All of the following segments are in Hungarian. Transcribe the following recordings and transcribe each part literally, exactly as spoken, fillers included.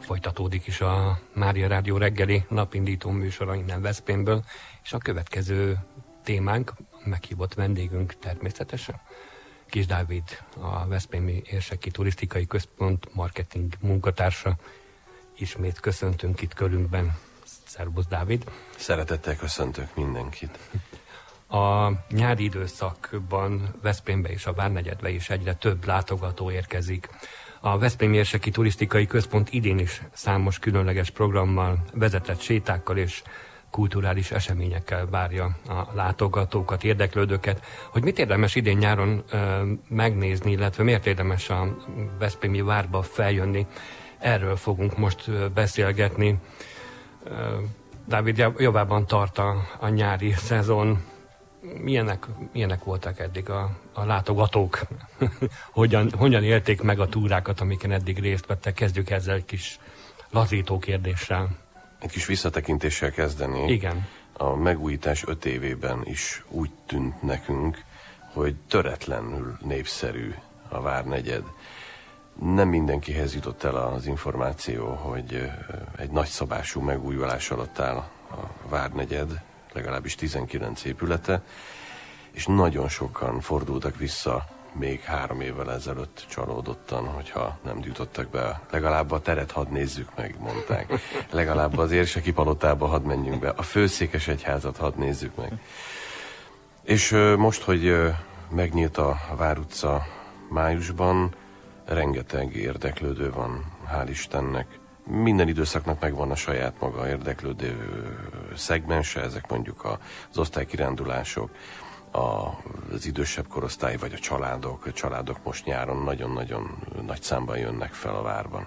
folytatódik is a Mária Rádió reggeli napindító műsora innen Veszprémből, és a következő témánk, meghívott vendégünk természetesen Kis Dávid, a Veszprémi Érseki Turisztikai Központ marketing munkatársa. Ismét köszöntünk itt körünkben. Szervusz, Dávid! Szeretettel köszöntök mindenkit! A nyári időszakban Veszprémbe és a Várnegyedbe is egyre több látogató érkezik. A Veszprémi Érseki Turisztikai Központ idén is számos különleges programmal, vezetett sétákkal és kulturális eseményekkel várja a látogatókat, érdeklődőket. Hogy mit érdemes idén nyáron ö, megnézni, illetve miért érdemes a veszprémi várba feljönni, erről fogunk most ö, beszélgetni. Ö, Dávid, javában tart a, a nyári szezon. Milyenek, milyenek voltak eddig a, a látogatók? hogyan, hogyan élték meg a túrákat, amiken eddig részt vettek? Kezdjük ezzel egy kis lazító kérdéssel. Egy kis visszatekintéssel kezdeni. Igen. A megújítás öt évében is úgy tűnt nekünk, hogy töretlenül népszerű a Várnegyed. Nem mindenkihez jutott el az információ, hogy egy nagyszabású megújulás alatt áll a Várnegyed, legalábbis tizenkilenc épülete, és nagyon sokan fordultak vissza még három évvel ezelőtt csalódottan, hogyha nem jutottak be. Legalább a teret hadd nézzük meg, mondták. Legalább az Érseki palotába hadd menjünk be. A főszékesegyházat hadd nézzük meg. És most, hogy megnyílt a Vár utca májusban, rengeteg érdeklődő van, hál' Istennek. Minden időszaknak megvan a saját maga érdeklődő szegmense, ezek mondjuk az osztálykirándulások, az idősebb korosztály, vagy a családok. A családok most nyáron nagyon-nagyon nagy számban jönnek fel a várban.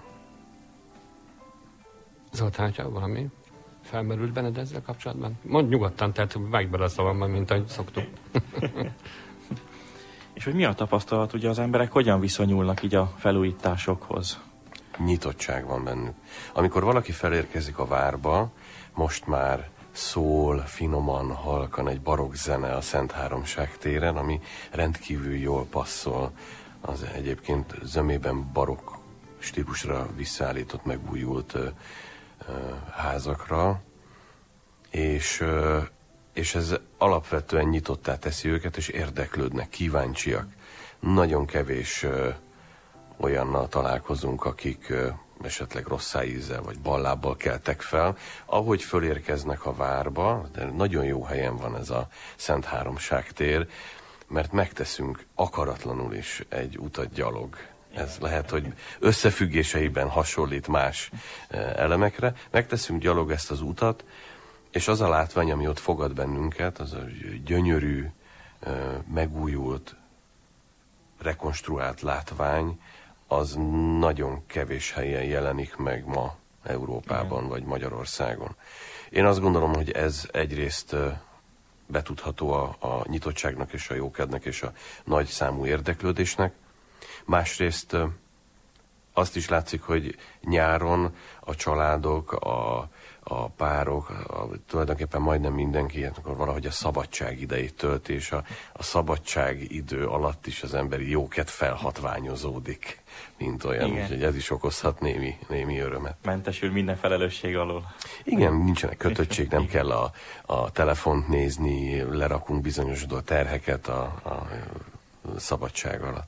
Zoltán, ha valami felmerült benned ezzel kapcsolatban? Mondd nyugodtan, tehát vágj bele a szavamban, mint ahogy szoktuk. És hogy mi a tapasztalat, ugye az emberek hogyan viszonyulnak így a felújításokhoz? Nyitottság van bennük. Amikor valaki felérkezik a várba, most már szól finoman, halkan egy barokk zene a Szent Háromság téren, ami rendkívül jól passzol az egyébként zömében barokk stílusra visszaállított, megújult ö, ö, házakra, és, ö, és ez alapvetően nyitottá teszi őket, és érdeklődnek, kíváncsiak. Nagyon kevés ö, olyannal találkozunk, akik ö, esetleg rossz ízzel vagy ballábbal keltek fel. Ahogy fölérkeznek a várba, de nagyon jó helyen van ez a Szent Háromság tér, mert megteszünk akaratlanul is egy utat gyalog. Ez lehet, hogy összefüggéseiben hasonlít más elemekre. Megteszünk gyalog ezt az utat, és az a látvány, ami ott fogad bennünket, az a gyönyörű, megújult, rekonstruált látvány, az nagyon kevés helyen jelenik meg ma Európában, igen, vagy Magyarországon. Én azt gondolom, hogy ez egyrészt betudható a, a nyitottságnak és a jókednek és a nagy számú érdeklődésnek. Másrészt azt is látszik, hogy nyáron a családok, a, a párok, a, tulajdonképpen majdnem mindenki, akkor valahogy a szabadság idejét tölti, és a, a szabadság idő alatt is az emberi jókedv felhatványozódik, mint olyan, úgyhogy ez is okozhat némi, némi örömet. Mentesül minden felelősség alól. Igen, nincsenek kötöttség, nem kell a, a telefont nézni, lerakunk bizonyos terheket a, a szabadság alatt.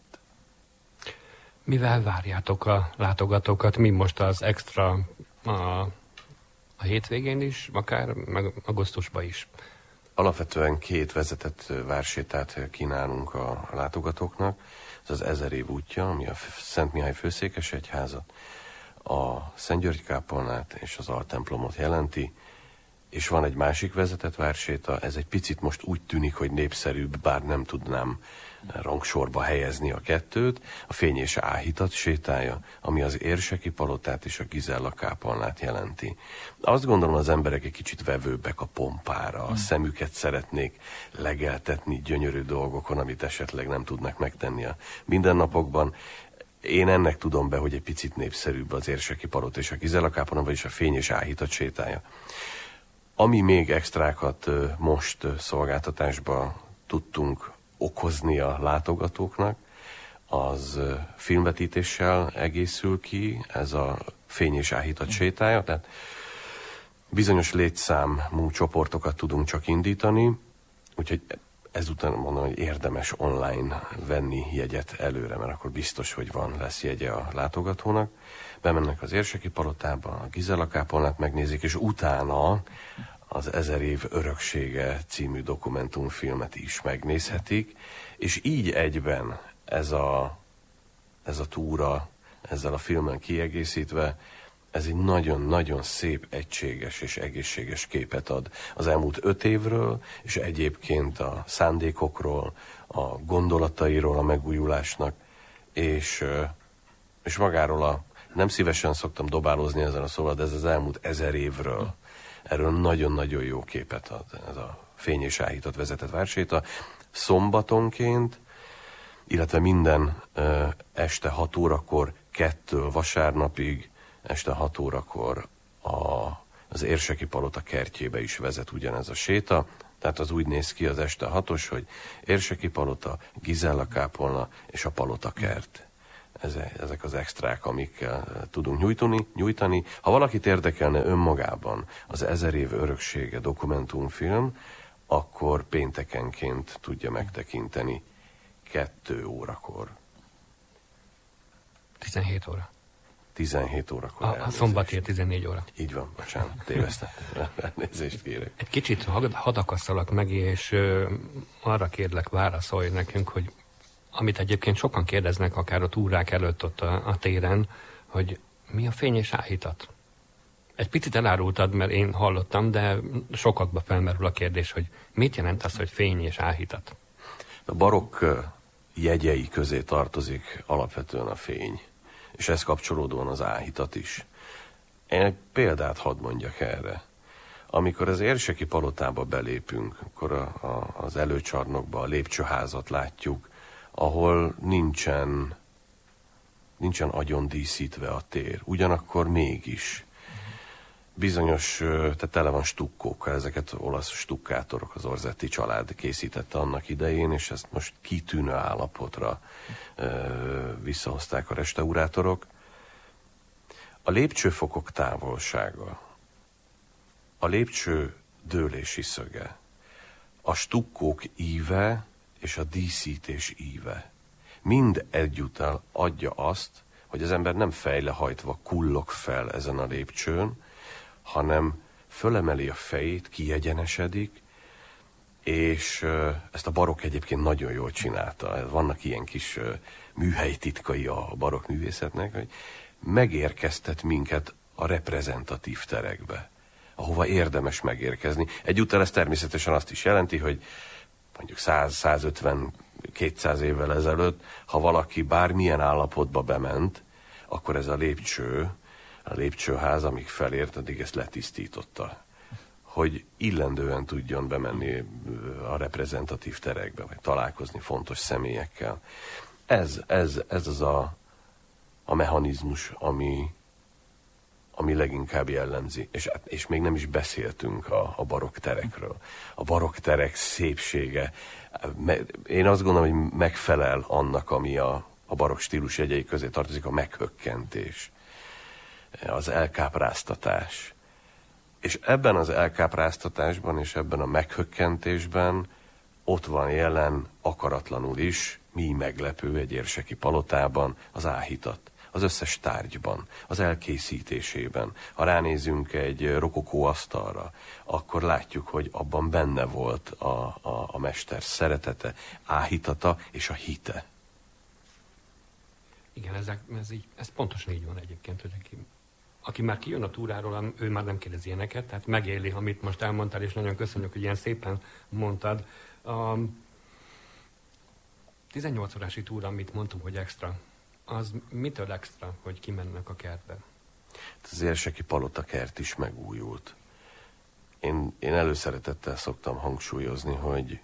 Mivel várjátok a látogatókat? Mi most az extra a, a hétvégén is, akár meg augusztusban is? Alapvetően két vezetett vársétát kínálunk a látogatóknak. Ez az Ezer év útja, ami a Szent Mihály főszékesegyházat, a Szent György kápolnát és az altemplomot jelenti, és van egy másik vezetett várséta, ez egy picit most úgy tűnik, hogy népszerűbb, bár nem tudnám rangsorba helyezni a kettőt, a Fény és Áhítat sétája, ami az Érseki palotát és a Gizella kápolnát jelenti. Azt gondolom, az emberek egy kicsit vevőbbek a pompára, a szemüket szeretnék legeltetni gyönyörű dolgokon, amit esetleg nem tudnak megtenni a mindennapokban. Én ennek tudom be, hogy egy picit népszerűbb az Érseki palota és a Gizella kápolna, vagyis a Fény és Áhítat sétája. Ami még extrákat most szolgáltatásba tudtunk okozni a látogatóknak, az filmvetítéssel egészül ki. Ez a fény és áhítat sétája, tehát bizonyos létszámú csoportokat tudunk csak indítani, úgyhogy ezután mondom, hogy érdemes online venni jegyet előre, mert akkor biztos, hogy van, lesz jegye a látogatónak. Bemennek az Érseki palotába, a Gizella kápolnát megnézik, és utána az Ezer év öröksége című dokumentumfilmet is megnézhetik, és így egyben ez a, ez a túra, ezzel a filmen kiegészítve, ez egy nagyon-nagyon szép, egységes és egészséges képet ad az elmúlt öt évről, és egyébként a szándékokról, a gondolatairól a megújulásnak, és, és magáról a, nem szívesen szoktam dobálózni ezen a szóval, de ez az elmúlt ezer évről. Erről nagyon-nagyon jó képet ad ez a fény és áhítat vezetett várséta. Szombatonként, illetve minden uh, este hat órakor, kettől vasárnapig, este hat órakor a, az Érseki palota kertjébe is vezet ugyanez a séta. Tehát az úgy néz ki az este hatos, hogy Érseki palota, Gizella kápolna és a palota kert. Ezek az extrák, amikkel tudunk nyújtani, nyújtani. Ha valakit érdekelne önmagában az Ezer év öröksége dokumentumfilm, akkor péntekenként tudja megtekinteni kettő órakor. tizenhét óra. tizenhét órakor. A, a szombati tizennégy óra. Így van, bocsánat, tévesztettem. Elnézést kérek. Egy kicsit hadd akasszalak meg, és ö, arra kérlek, válaszolj nekünk, hogy amit egyébként sokan kérdeznek, akár a túrák előtt ott a, a téren, hogy mi a fény és áhítat? Egy picit elárultad, mert én hallottam, de sokakba felmerül a kérdés, hogy mit jelent az, hogy fény és áhítat? A barokk jegyei közé tartozik alapvetően a fény, és ez kapcsolódóan az áhítat is. Én egy példát hadd mondjak erre. Amikor az Érseki palotába belépünk, akkor a, a, az előcsarnokba a lépcsőházat látjuk, ahol nincsen, nincsen agyon díszítve a tér. Ugyanakkor mégis bizonyos, tehát tele van stukkókkal, ezeket olasz stukkátorok, az Orzetti család készítette annak idején, és ezt most kitűnő állapotra ö, visszahozták a restaurátorok. A lépcsőfokok távolsága, a lépcső dőlési szöge, a stukkók íve és a díszítés íve mind egyúttal adja azt, hogy az ember nem fejlehajtva kullog fel ezen a lépcsőn, hanem fölemeli a fejét, kiegyenesedik, és ezt a barokk egyébként nagyon jól csinálta. Vannak ilyen kis műhelytitkai a barokk művészetnek, hogy megérkeztet minket a reprezentatív terekbe, ahova érdemes megérkezni. Egyúttal ez természetesen azt is jelenti, hogy mondjuk száz, százötven, kétszáz évvel ezelőtt, ha valaki bármilyen állapotba bement, akkor ez a lépcső, a lépcsőház, amíg felért, addig ezt letisztította, hogy illendően tudjon bemenni a reprezentatív terekbe, vagy találkozni fontos személyekkel. Ez, ez, ez az a, a mechanizmus, ami, ami leginkább jellemzi. És, és még nem is beszéltünk a, a barokk terekről. A barokk terek szépsége, én azt gondolom, hogy megfelel annak, ami a, a barokk stílus jegyei közé tartozik, a meghökkentés, az elkápráztatás. És ebben az elkápráztatásban és ebben a meghökkentésben ott van jelen akaratlanul is, mi meglepő egy érseki palotában, az áhítat. Az összes tárgyban, az elkészítésében. Ha ránézünk egy rokokó asztalra, akkor látjuk, hogy abban benne volt a, a, a mester szeretete, áhítata és a hite. Igen, ezek, ez, így, ez pontosan így van egyébként, hogy aki, aki már kijön a túráról, ő már nem kérdez ilyeneket, tehát megéli, amit most elmondtál, és nagyon köszönjük, hogy ilyen szépen mondtad. A tizennyolc órási túra, amit mondtunk, hogy extra, az mitől extra, hogy kimennek a kertbe? Az érseki palota kert is megújult. Én, én előszeretettel szoktam hangsúlyozni, hogy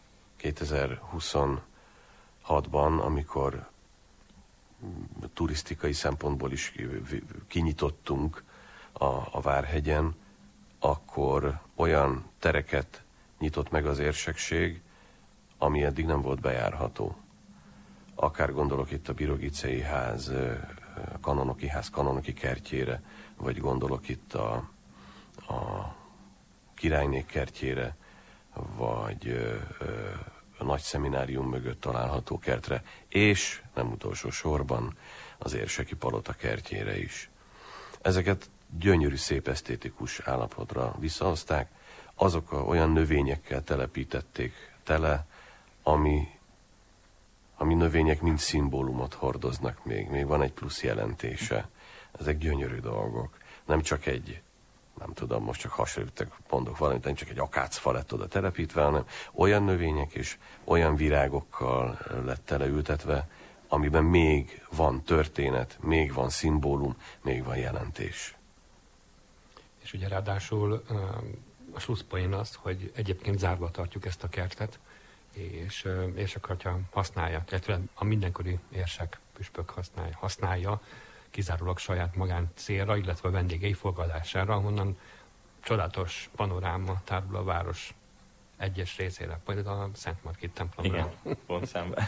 kétezer-huszonhatban, amikor turisztikai szempontból is kinyitottunk a, a Várhegyen, akkor olyan tereket nyitott meg az érsekség, ami eddig nem volt bejárható. Akár gondolok itt a Birogicei ház Kanonoki ház Kanonoki kertjére, vagy gondolok itt a, a Királynék kertjére, vagy ö, ö, a nagy szeminárium mögött található kertre, és nem utolsó sorban az Érseki palota kertjére is. Ezeket gyönyörű, szép esztétikus állapotra visszahozták, azok a, olyan növényekkel telepítették tele, ami, ami növények mind szimbólumot hordoznak még, még van egy plusz jelentése. Ezek gyönyörű dolgok. Nem csak egy, nem tudom, most csak hasonlítok, mondok valamit, nem csak egy akácfa lett oda telepítve, hanem olyan növények és olyan virágokkal lett teleültetve, amiben még van történet, még van szimbólum, még van jelentés. És ugye ráadásul a slusszpoén az, hogy egyébként zárva tartjuk ezt a kertet, és érsek-atya használja, illetve a mindenkori érsek püspök használja, használja kizárólag saját magán célra, illetve a vendégei fogadására, ahonnan csodálatos panoráma tárul a város egyes részére, majd a Szent Margit templomra. Igen, pont szemben.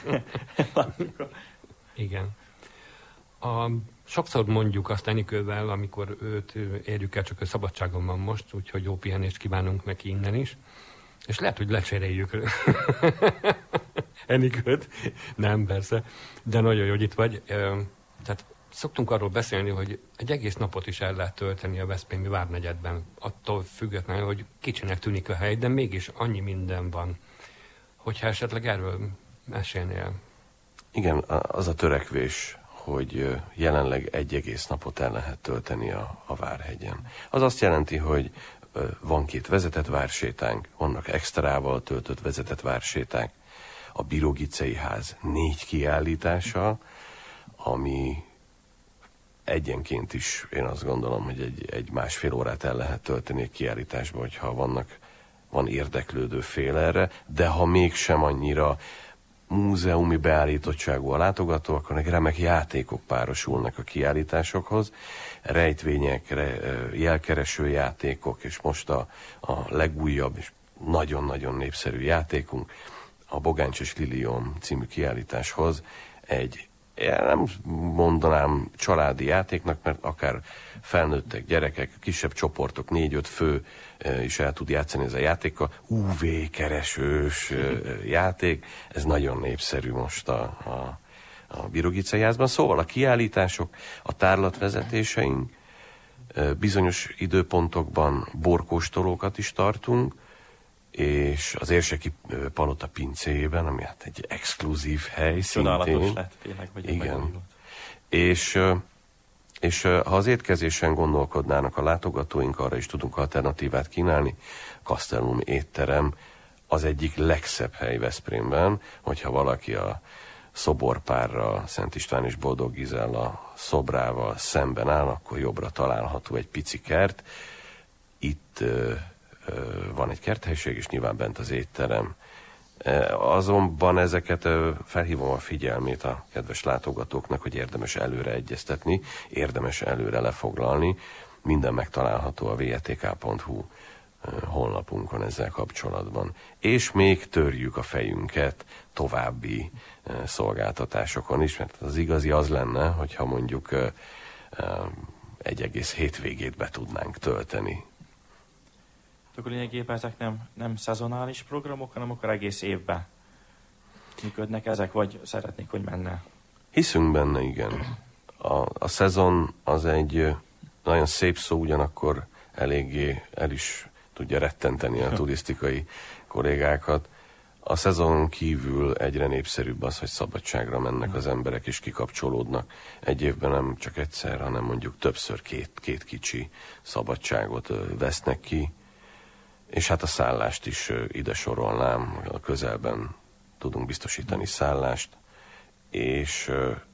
Igen. A, sokszor mondjuk azt Enikővel, amikor őt érjük el, csak ő szabadságon van most, úgyhogy jó pihenést kívánunk neki innen is. És lehet, hogy lecseréljük Enikőt. Nem, persze. De nagyon jó, hogy itt vagy. Tehát szoktunk arról beszélni, hogy egy egész napot is el lehet tölteni a veszprémi várnegyedben. Attól függetlenül, hogy kicsinek tűnik a hely, de mégis annyi minden van. Hogyha esetleg erről mesélnél. Igen, az a törekvés, hogy jelenleg egy egész napot el lehet tölteni a, a Várhegyen. Az azt jelenti, hogy van két vezetett vársétánk, vannak extrával töltött vezetett várséták, a Birogicei ház négy kiállítása, ami egyenként is, én azt gondolom, hogy egy, egy másfél órát el lehet tölteni egy kiállításba, hogyha vannak, van érdeklődő fél erre, de ha mégsem annyira múzeumi beállítottságú a látogató, akkor neki remek játékok párosulnak a kiállításokhoz, rejtvények, jelkereső játékok, és most a, a legújabb és nagyon-nagyon népszerű játékunk, a Bogáncs és Lilium című kiállításhoz egy, nem mondanám családi játéknak, mert akár felnőttek, gyerekek, kisebb csoportok, négy-öt fő is el tud játszani ez a játékkal. ú vé-keresős játék, ez nagyon népszerű most a, a, a Birogicei házban. Szóval a kiállítások, a tárlatvezetéseink, bizonyos időpontokban borkóstolókat is tartunk, és az Érseki palota pincéjében, ami hát egy exkluzív hely Csodálatos szintén. lett, tényleg, hogy igen. És, és ha az étkezésen gondolkodnának a látogatóink, arra is tudunk alternatívát kínálni. Castellum étterem az egyik legszebb hely Veszprémben, hogyha valaki a szoborpárra, Szent István és Boldog Gizella szobrával szemben áll, akkor jobbra található egy pici kert. Itt van egy kerthelyiség, és nyilván bent az étterem. Azonban ezeket felhívom a figyelmét a kedves látogatóknak, hogy érdemes előre egyeztetni, érdemes előre lefoglalni. Minden megtalálható a vé e té ká pont hú honlapunkon ezzel kapcsolatban. És még törjük a fejünket további szolgáltatásokon is, mert az igazi az lenne, hogyha mondjuk egy egész hétvégét be tudnánk tölteni. Akkor lényegében ezek nem, nem szezonális programok, hanem akkor egész évben működnek ezek, vagy szeretnék, hogy menne? Hiszünk benne, igen. A, a szezon az egy nagyon szép szó, ugyanakkor eléggé el is tudja rettenteni a turisztikai kollégákat. A szezonon kívül egyre népszerűbb az, hogy szabadságra mennek az emberek és kikapcsolódnak. Egy évben nem csak egyszer, hanem mondjuk többször két, két kicsi szabadságot vesznek ki. És hát a szállást is ide sorolnám, a közelben tudunk biztosítani szállást, és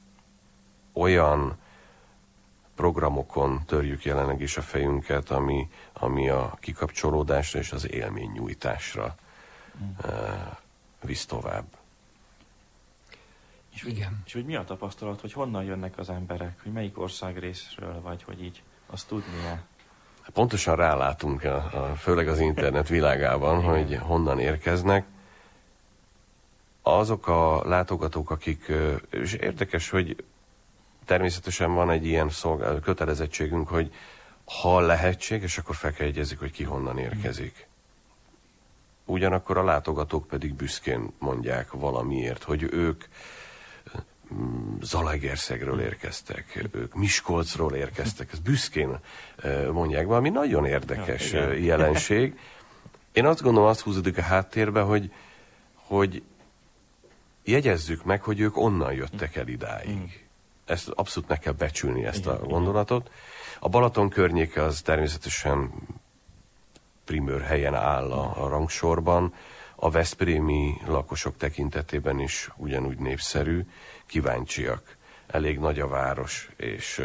olyan programokon törjük jelenleg is a fejünket, ami, ami a kikapcsolódásra és az élménynyújtásra mm. visz tovább. És, igen. És hogy mi a tapasztalat, hogy honnan jönnek az emberek, hogy melyik országrészről vagy, hogy így azt tudnia? Pontosan rálátunk, a, a, főleg az internet világában, hogy honnan érkeznek. Azok a látogatók, akik, és érdekes, hogy természetesen van egy ilyen szolgál, kötelezettségünk, hogy ha lehetséges, akkor fel kell jegyezzük, hogy ki honnan érkezik. Ugyanakkor a látogatók pedig büszkén mondják valamiért, hogy ők Zalaegerszegről érkeztek, ők Miskolcról érkeztek, ezt büszkén mondják, valami nagyon érdekes ja, jelenség. Én azt gondolom, azt húzódik a háttérbe, hogy, hogy jegyezzük meg, hogy ők onnan jöttek el idáig. Ezt abszolút meg kell becsülni, ezt a gondolatot. A Balaton környéke az természetesen primőr helyen áll a, a rangsorban, a veszprémi lakosok tekintetében is ugyanúgy népszerű, kíváncsiak, elég nagy a város, és,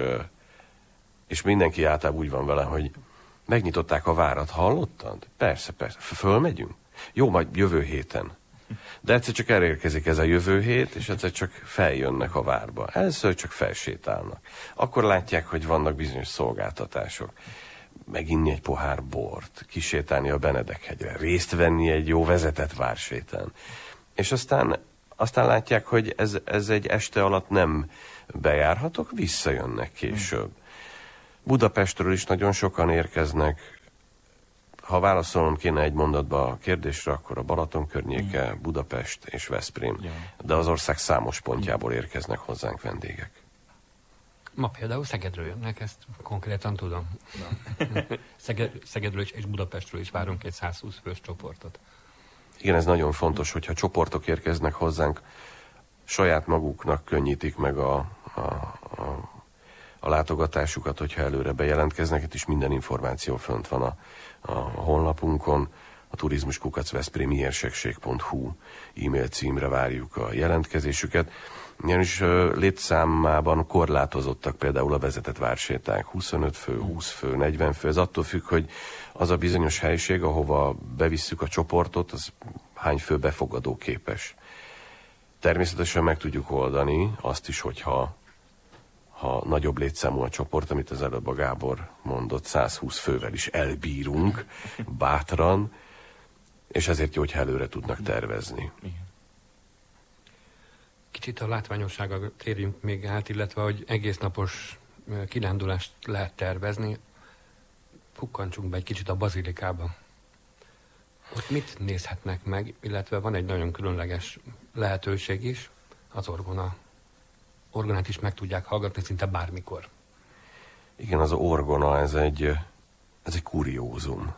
és mindenki általában úgy van vele, hogy megnyitották a várat, hallottad? Persze, persze, fölmegyünk? Jó, majd jövő héten. De egyszer csak elérkezik ez a jövő hét, és egyszer csak feljönnek a várba. Először csak felsétálnak. Akkor látják, hogy vannak bizonyos szolgáltatások. Meginni egy pohár bort, kisétálni a Benedek-hegyre, részt venni egy jó vezetett vársétán. És aztán, aztán látják, hogy ez, ez egy este alatt nem bejárhatok, visszajönnek később. Budapestről is nagyon sokan érkeznek. Ha válaszolnom kéne egy mondatba a kérdésre, akkor a Balaton környéke, Budapest és Veszprém. De az ország számos pontjából érkeznek hozzánk vendégek. Ma például Szegedről jönnek, ezt konkrétan tudom. Szeged, Szegedről és Budapestről is várunk egy száz húsz fős csoportot. Igen, ez nagyon fontos, hogyha csoportok érkeznek hozzánk, saját maguknak könnyítik meg a, a, a, a látogatásukat, hogyha előre bejelentkeznek. Itt is minden információ fönt van a, a honlapunkon. A turizmus kukac veszprémi érsekség pont hu e-mail címre várjuk a jelentkezésüket. Ugyanis létszámában korlátozottak például a vezetett várséták. huszonöt fő, húsz fő, negyven fő. Ez attól függ, hogy az a bizonyos helység, ahova bevisszük a csoportot, az hány fő befogadó képes. Természetesen meg tudjuk oldani azt is, hogyha ha nagyobb létszámú a csoport, amit az előbb a Gábor mondott, száz húsz fővel is elbírunk bátran, és ezért jó, hogyha előre tudnak tervezni. Kicsit a látványosságra térjünk még át, illetve hogy egész napos kirándulást lehet tervezni. Pukkantsunk be egy kicsit a bazilikába. Ott mit nézhetnek meg, illetve van egy nagyon különleges lehetőség is, az orgona. Orgonát is meg tudják hallgatni szinte bármikor. Igen, az orgona, ez egy, ez egy kuriózum.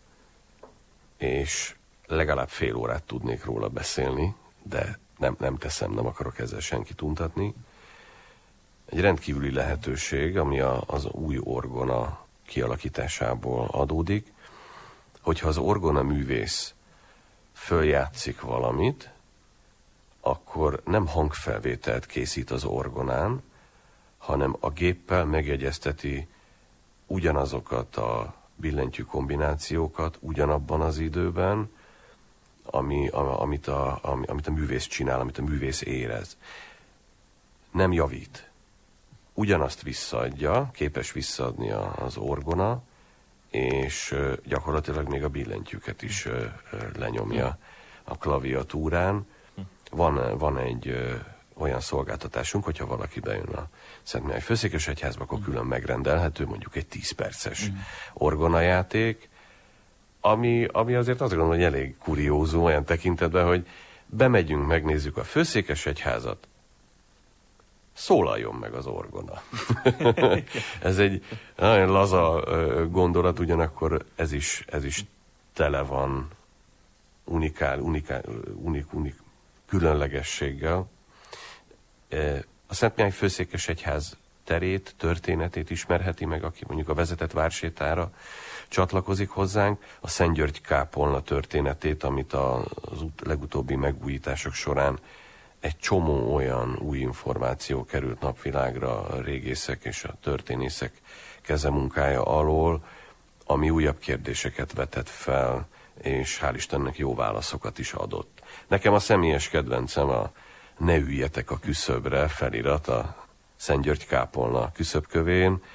És legalább fél órát tudnék róla beszélni, de nem, nem teszem, nem akarok ezzel senkit untatni. Egy rendkívüli lehetőség, ami a, az új orgona kialakításából adódik, hogyha az orgona művész följátszik valamit, akkor nem hangfelvételt készít az orgonán, hanem a géppel megjegyezteti ugyanazokat a billentyű kombinációkat ugyanabban az időben, ami, a, amit, a, ami, amit a művész csinál, amit a művész érez. Nem javít. Ugyanazt visszaadja, képes visszaadni a, az orgona, és gyakorlatilag még a billentyűket is lenyomja a klaviatúrán. Van, van egy ö, olyan szolgáltatásunk, hogyha valaki bejön a Szentmihály Főszékesegyházba, akkor külön megrendelhető, mondjuk egy tíz perces mm. orgonajáték, ami, ami azért azt gondolom, hogy elég kuriózum olyan tekintetben, hogy bemegyünk, megnézzük a Főszékesegyházat, szólaljon meg az orgona. Ez egy nagyon laza gondolat, ugyanakkor ez is, ez is tele van unikál, unikál, unik, unik, különlegességgel. A Szentmihály Főszékesegyház terét, történetét ismerheti meg, aki mondjuk a vezetett vársétára csatlakozik hozzánk, a Szent György kápolna történetét, amit az legutóbbi megújítások során egy csomó olyan új információ került napvilágra a régészek és a történészek kezemunkája alól, ami újabb kérdéseket vetett fel, és hál' Istennek jó válaszokat is adott. Nekem a személyes kedvencem a Ne üljetek a küszöbre felirat a Szent György kápolna küszöbkövén.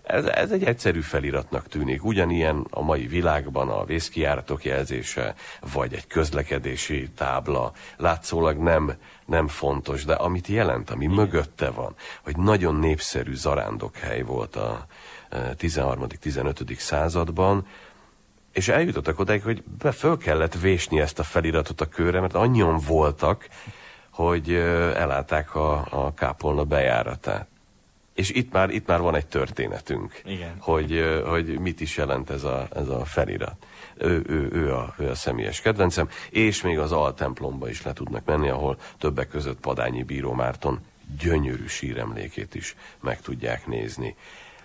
Ez, ez egy egyszerű feliratnak tűnik. Ugyanilyen a mai világban a vészkijáratok jelzése, vagy egy közlekedési tábla látszólag nem, nem fontos, de amit jelent, ami Igen. mögötte van, hogy nagyon népszerű zarándokhely volt a tizenharmadik-tizenötödik században, és eljutottak odáig, hogy be föl kellett vésni ezt a feliratot a kőre, mert annyian voltak, hogy elállták a, a kápolna bejáratát. És itt már, itt már van egy történetünk, Igen. Hogy, hogy mit is jelent ez a, ez a felirat. Ő, ő, ő, a, ő a személyes kedvencem, és még az altemplomba is le tudnak menni, ahol többek között Padányi Bíró Márton gyönyörű síremlékét is meg tudják nézni.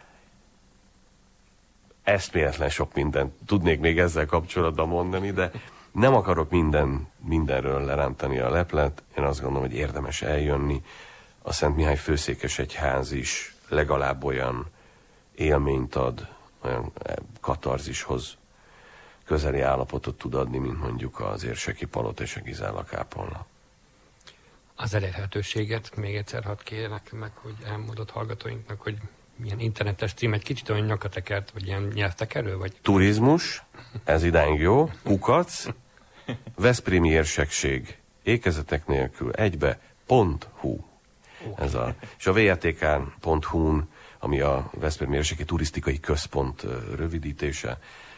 Eszméletlen sok mindent tudnék még ezzel kapcsolatban mondani, de nem akarok minden, mindenről lerántani a leplet. Én azt gondolom, hogy érdemes eljönni. A Szent Mihály Főszékesegyház is legalább olyan élményt ad, olyan katarzishoz közeli állapotot tud adni, mint mondjuk az Érseki Palota és a Gizála kápolna. Az elérhetőséget még egyszer hadd kérnek meg, hogy elmondott hallgatóinknak, hogy milyen internetes cím, egy kicsit olyan nyakatekert, vagy ilyen nyelvtekerő, vagy... Turizmus, ez idáig jó, kukac, Veszprémi Érsekség, ékezetek nélkül, egybe, pont hu. Okay. Ez a, és a vé er té ká pont hu-n, ami a Veszprémi Érseki Turisztikai Központ rövidítése,